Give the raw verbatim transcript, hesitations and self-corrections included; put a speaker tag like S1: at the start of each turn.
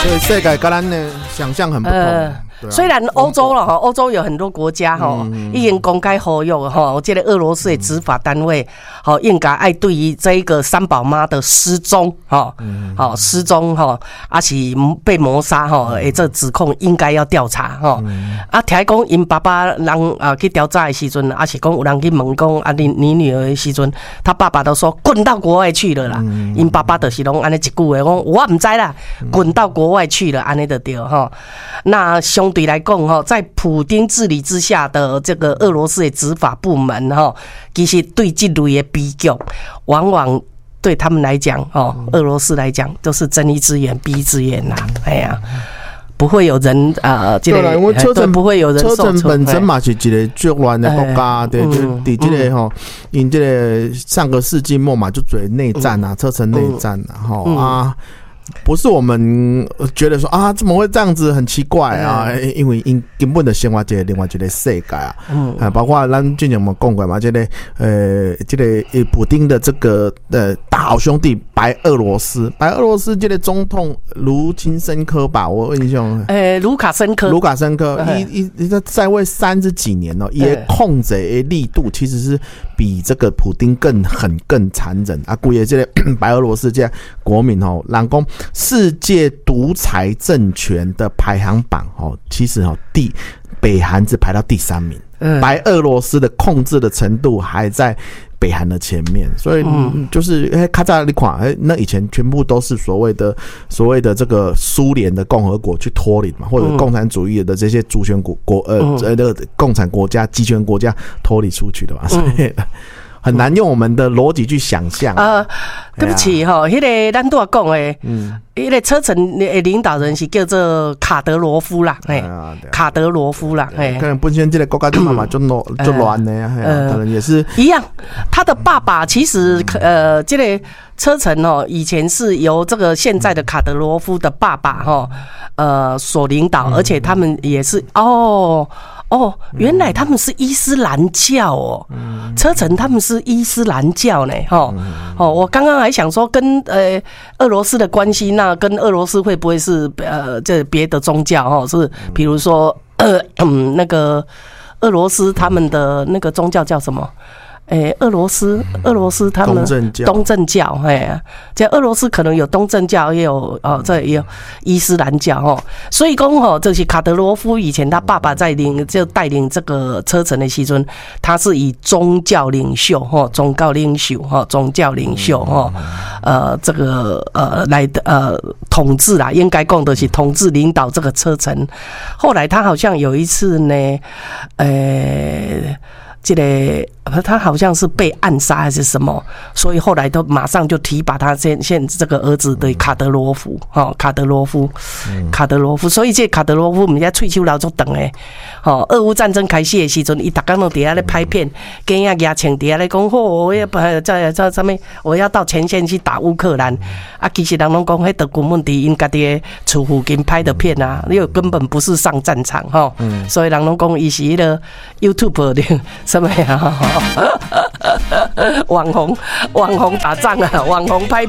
S1: 所以世界跟咱的想象很不同。呃
S2: 啊、虽然欧洲了哈，欧洲有很多国家哈，已经公开呼吁哈，我记得俄罗斯的执法单位好应该爱对于这一个三宝妈的失踪哈，好失踪哈，而是被谋杀哈，诶，这指控应该要调查哈。啊，听讲因爸爸人啊去调查的时阵，啊是讲有人去问讲啊你你女儿的时阵，他爸爸都说滚到国外去了啦。因爸爸就是拢安尼一句话，讲我唔知啦，滚到国外去了，安尼就对哈。那相对来讲哈，在普丁治理之下的这个俄罗斯的执法部门哈，其实对这类的逼局，往往对他们来讲哦，俄罗斯来讲都是睁一只眼闭一只眼呐，哎呀。不会有人啊，这个
S1: 对啦，因为车臣
S2: 不会有人受
S1: 车臣本身嘛是一个最乱的国家，对，就伫这个吼，因这个上个世纪末嘛就做内战啊，车臣内战啊，吼啊。不是我们觉得说啊，怎么会这样子很奇怪啊？嗯、因为因根本的生活在另外一个世界啊，嗯，啊，包括咱之前我们讲过嘛，这个呃，这个普丁的这个呃大好兄弟白俄罗斯，白俄罗斯这个总统卢金申科吧，我印象，
S2: 呃，卢卡申科，
S1: 卢卡申科，一一他在位三十几年了，也控制的力度其实是比这个普丁更狠、更残忍啊！估计这个白俄罗斯这国民哦，人讲。世界独裁政权的排行榜哦，其实哦，第北韩只排到第三名，嗯、白俄罗斯的控制的程度还在北韩的前面，所以就是哎，卡扎利款哎，那以前全部都是所谓的所谓的这个苏联的共和国去脱离嘛，或者共产主义的这些主权国国呃呃的共产国家、集权国家脱离出去的嘛，所以。很难用我们的逻辑去想象。
S2: 呃，对不起哈，迄、那个咱都要讲诶，嗯，迄个车臣的领导人是叫做卡德罗夫啦，哎、啊，卡德罗夫啦，哎，
S1: 可能本身这个国家就慢慢就乱就乱的呀，可能也是
S2: 一样。他的爸爸其实呃，这个车臣哦，以前是由这个现在的卡德罗夫的爸爸哈，呃，所领导，而且他们也是哦。哦，原来他们是伊斯兰教哦，嗯、车臣他们是伊斯兰教呢，哈、嗯、哦，我刚刚还想说跟呃俄罗斯的关系，那跟俄罗斯会不会是呃这别的宗教哈？是比如说呃嗯那个俄罗斯他们的那个宗教叫什么？诶、欸，俄罗斯，俄罗斯他们
S1: 东正教，
S2: 东正教，哎，这俄罗斯可能有东正教，也有哦，这也有伊斯兰教哦。所以讲哦，这是卡德罗夫以前他爸爸在领就带领这个车臣的时阵，他是以宗教领袖哈，宗教领袖哈，宗教领袖哈，呃，这个呃来呃统治啦，应该讲的是统治领导这个车臣。后来他好像有一次呢，呃。这个他好像是被暗杀还是什么，所以后来都马上就提拔他现现这个儿子的卡德罗夫，哈，卡德罗夫，卡德罗夫，所以这卡德罗夫我们家退休老足长诶，哦，俄乌战争开始的时阵，伊逐工都伫遐咧拍片，跟人家请伫遐咧讲，哦，我要在在上面，我要到前线去打乌克兰，啊，其实人拢讲，迄个根本伫因家己的厝附近拍的片啊，因为根本不是上战场哈，嗯、所以人拢讲伊是迄个 YouTube 的。什么呀？网红，网红打仗啊，网红拍。